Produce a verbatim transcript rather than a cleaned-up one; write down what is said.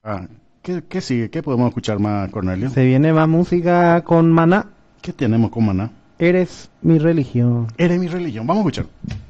Ah, ¿qué, qué sigue? ¿Qué podemos escuchar más, Cornelio? Se viene más música con Maná. ¿Qué tenemos con Maná? Eres mi religión. Eres mi religión. Vamos a escuchar.